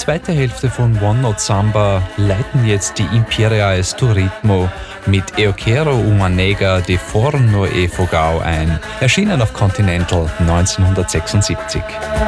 zweite Hälfte von One Note Samba leiten jetzt die Imperiais do Ritmo mit Eu Quero Uma Nega de Forno e Fogão ein, erschienen auf Continental 1976.